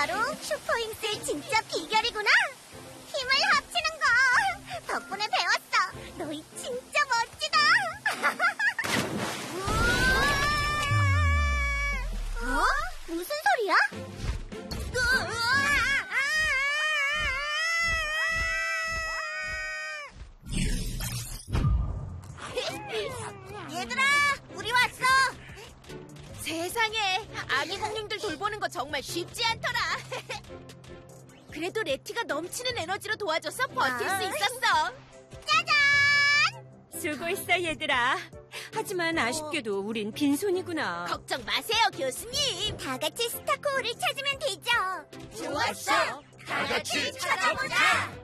바로 슈퍼윙스의 진짜 비결이구나. 힘을 합치는 거. 덕분에 배웠어. 너희 진짜 멋지다. 어? 무슨 소리야? 얘들아, 우리 왔어. 세상에, 아기 공룡들 돌보는 거 정말 쉽지 않더라. 그래도 레티가 넘치는 에너지로 도와줘서 버틸 수 있었어. 짜잔! 수고했어, 얘들아. 하지만 아쉽게도 우린 빈손이구나. 걱정 마세요, 교수님. 다 같이 스타코어를 찾으면 되죠. 좋았어. 다 같이 찾아보자.